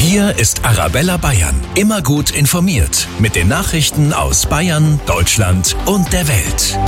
Hier ist Arabella Bayern. Immer gut informiert mit den Nachrichten aus Bayern, Deutschland und der Welt.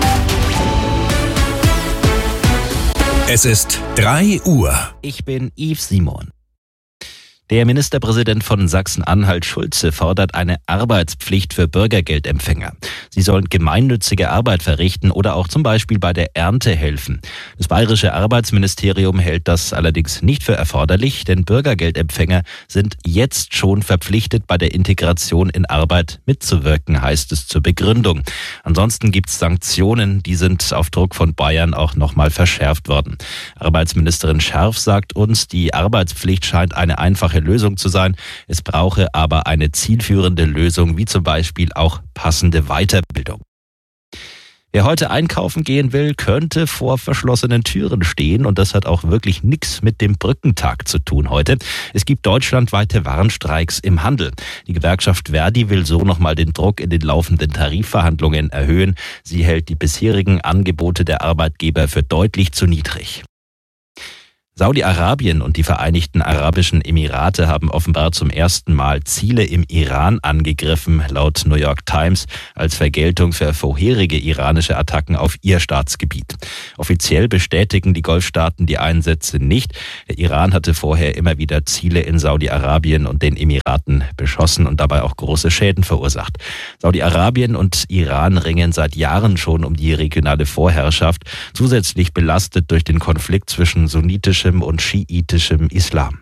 Es ist 3 Uhr. Ich bin Yves Simon. Der Ministerpräsident von Sachsen-Anhalt, Schulze, fordert eine Arbeitspflicht für Bürgergeldempfänger. Sie sollen gemeinnützige Arbeit verrichten oder auch zum Beispiel bei der Ernte helfen. Das bayerische Arbeitsministerium hält das allerdings nicht für erforderlich, denn Bürgergeldempfänger sind jetzt schon verpflichtet, bei der Integration in Arbeit mitzuwirken, heißt es zur Begründung. Ansonsten gibt es Sanktionen, die sind auf Druck von Bayern auch nochmal verschärft worden. Arbeitsministerin Scherf sagt uns, die Arbeitspflicht scheint eine einfache Lösung zu sein. Es brauche aber eine zielführende Lösung, wie zum Beispiel auch passende Weiterbildung. Wer heute einkaufen gehen will, könnte vor verschlossenen Türen stehen und das hat auch wirklich nichts mit dem Brückentag zu tun heute. Es gibt deutschlandweite Warnstreiks im Handel. Die Gewerkschaft Verdi will so nochmal den Druck in den laufenden Tarifverhandlungen erhöhen. Sie hält die bisherigen Angebote der Arbeitgeber für deutlich zu niedrig. Saudi-Arabien und die Vereinigten Arabischen Emirate haben offenbar zum ersten Mal Ziele im Iran angegriffen, laut New York Times, als Vergeltung für vorherige iranische Attacken auf ihr Staatsgebiet. Offiziell bestätigen die Golfstaaten die Einsätze nicht. Der Iran hatte vorher immer wieder Ziele in Saudi-Arabien und den Emiraten beschossen und dabei auch große Schäden verursacht. Saudi-Arabien und Iran ringen seit Jahren schon um die regionale Vorherrschaft, zusätzlich belastet durch den Konflikt zwischen sunnitischem und schiitischem Islam.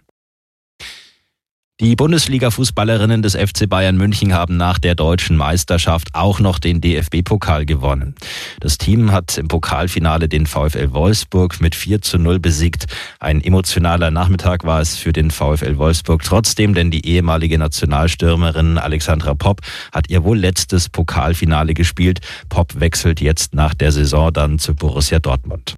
Die Bundesliga-Fußballerinnen des FC Bayern München haben nach der deutschen Meisterschaft auch noch den DFB-Pokal gewonnen. Das Team hat im Pokalfinale den VfL Wolfsburg mit 4:0 besiegt. Ein emotionaler Nachmittag war es für den VfL Wolfsburg trotzdem, denn die ehemalige Nationalstürmerin Alexandra Popp hat ihr wohl letztes Pokalfinale gespielt. Popp wechselt jetzt nach der Saison dann zu Borussia Dortmund.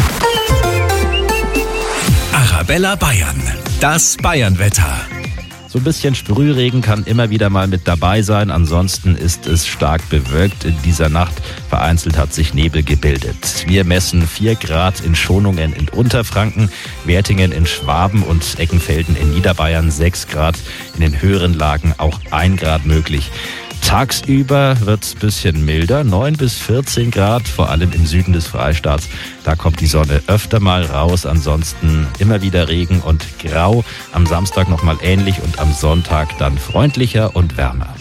Arabella Bayern, das Bayernwetter. So ein bisschen Sprühregen kann immer wieder mal mit dabei sein. Ansonsten ist es stark bewölkt. In dieser Nacht vereinzelt hat sich Nebel gebildet. Wir messen 4 Grad in Schonungen in Unterfranken, Wertingen in Schwaben und Eckenfelden in Niederbayern 6 Grad. In den höheren Lagen auch 1 Grad möglich. Tagsüber wird es ein bisschen milder, 9 bis 14 Grad, vor allem im Süden des Freistaats. Da kommt die Sonne öfter mal raus, ansonsten immer wieder Regen und Grau. Am Samstag nochmal ähnlich und am Sonntag dann freundlicher und wärmer.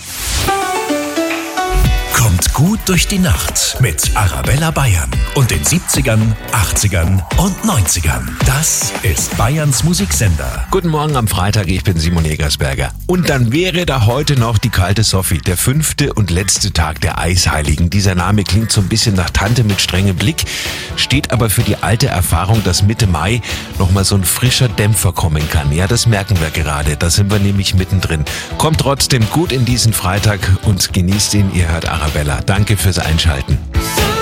Kommt gut durch die Nacht mit Arabella Bayern und den 70ern, 80ern und 90ern. Das ist Bayerns Musiksender. Guten Morgen am Freitag, ich bin Simon Jägersberger. Und dann wäre da heute noch die kalte Sophie, der 5. und letzte Tag der Eisheiligen. Dieser Name klingt so ein bisschen nach Tante mit strengem Blick, steht aber für die alte Erfahrung, dass Mitte Mai nochmal so ein frischer Dämpfer kommen kann. Ja, das merken wir gerade, da sind wir nämlich mittendrin. Kommt trotzdem gut in diesen Freitag und genießt ihn, ihr hört Arabella. Danke fürs Einschalten.